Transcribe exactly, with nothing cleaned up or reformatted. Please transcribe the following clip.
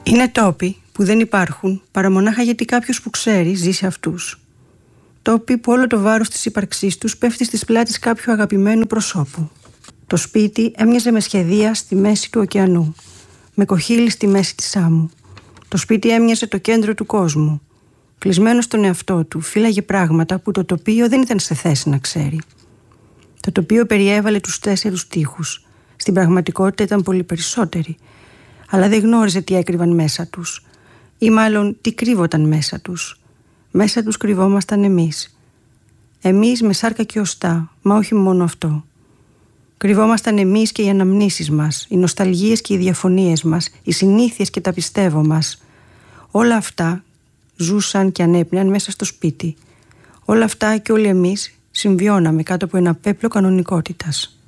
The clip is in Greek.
Είναι τόποι που δεν υπάρχουν παρά μονάχα γιατί κάποιος που ξέρει ζει σε αυτούς. Τόποι που όλο το βάρος της ύπαρξής τους πέφτει στις πλάτες κάποιου αγαπημένου προσώπου. Το σπίτι έμοιαζε με σχεδία στη μέση του ωκεανού, με κοχύλι στη μέση της άμμου. Το σπίτι έμοιαζε το κέντρο του κόσμου. Κλεισμένο στον εαυτό του, φύλαγε πράγματα που το τοπίο δεν ήταν σε θέση να ξέρει. Το τοπίο περιέβαλε τους τέσσερους τοίχους. Στην πραγματικότητα ήταν πολύ περισσότεροι, αλλά δεν γνώριζε τι έκρυβαν μέσα τους, ή μάλλον τι κρύβονταν μέσα τους. Μέσα τους κρυβόμασταν εμείς. Εμείς με σάρκα και οστά, μα όχι μόνο αυτό. Κρυβόμασταν εμείς και οι αναμνήσεις μας, οι νοσταλγίες και οι διαφωνίες μας, οι συνήθειες και τα πιστεύω μας. Όλα αυτά ζούσαν και ανέπνεαν μέσα στο σπίτι. Όλα αυτά και όλοι εμείς συμβιώναμε κάτω από ένα πέπλο κανονικότητας.